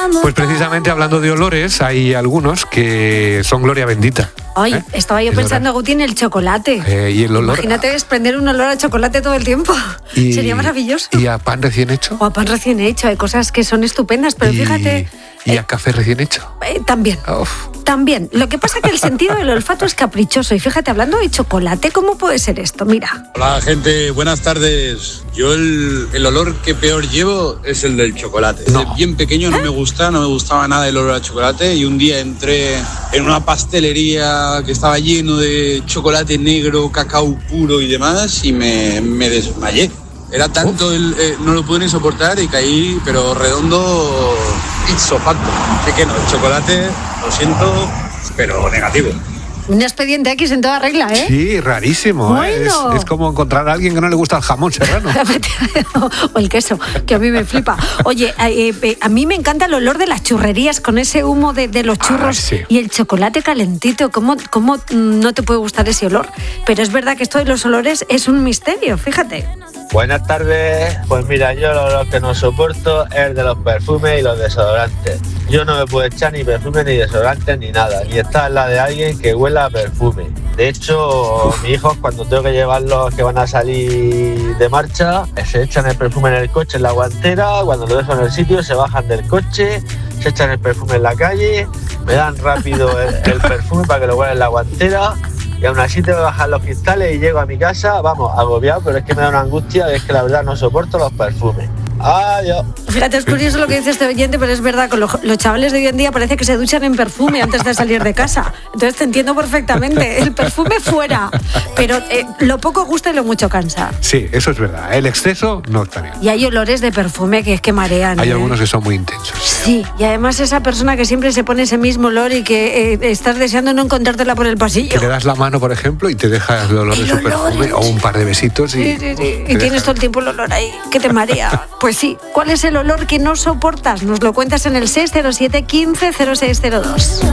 Pues precisamente hablando de olores, hay algunos que son gloria bendita. Ay, estaba yo pensando, Guti, en el chocolate. Y el olor. Imagínate desprender un olor a chocolate todo el tiempo. Sería maravilloso. ¿Y a pan recién hecho? O a pan recién hecho. Hay cosas que son estupendas, pero fíjate... ¿Y a café recién hecho? También. Uf. También. Lo que pasa es que el sentido del olfato es caprichoso. Y fíjate, hablando de chocolate, ¿cómo puede ser esto? Mira. Hola, gente. Buenas tardes. Yo el olor que peor llevo es el del chocolate. Desde bien pequeño no me gustaba nada el olor a chocolate. Y un día entré en una pastelería que estaba lleno de chocolate negro, cacao puro y demás, y me desmayé. Era tanto, no lo pude ni soportar y caí, pero redondo, ipso facto. Así que no, el chocolate, lo siento, pero negativo. Un expediente X en toda regla, ¿eh? Sí, rarísimo. Bueno. Es como encontrar a alguien que no le gusta el jamón serrano. O el queso, que a mí me flipa. Oye, a mí me encanta el olor de las churrerías con ese humo de los churros sí. Y el chocolate calentito. ¿Cómo no te puede gustar ese olor? Pero es verdad que esto de los olores es un misterio, fíjate. Buenas tardes. Pues mira, yo lo que no soporto es de los perfumes y los desodorantes. Yo no me puedo echar ni perfume ni desodorantes ni nada, ni estar al lado de alguien que huela a perfume. De hecho, mis hijos, cuando tengo que llevarlos que van a salir de marcha, se echan el perfume en el coche, en la guantera. Cuando lo dejo en el sitio, se bajan del coche, se echan el perfume en la calle, me dan rápido el perfume para que lo huelan en la guantera. Y aún así tengo que bajar los cristales y llego a mi casa, vamos, agobiado, pero es que me da una angustia, es que la verdad no soporto los perfumes. Adiós. Fíjate, es curioso lo que dice este oyente, pero es verdad, con los chavales de hoy en día parece que se duchan en perfume antes de salir de casa. Entonces te entiendo perfectamente. El perfume fuera, pero lo poco gusta y lo mucho cansa. Sí, eso es verdad. El exceso no está bien. Y hay olores de perfume que es que marean. Hay algunos que son muy intensos. Sí, y además esa persona que siempre se pone ese mismo olor y que estás deseando no encontrártela por el pasillo. Que le das la mano, por ejemplo, y te dejas el olor de su perfume o un par de besitos. Sí. Y tienes todo el tiempo el olor ahí, que te marea. Pues sí, ¿cuál es el olor que no soportas? Nos lo cuentas en el 607 15 0602.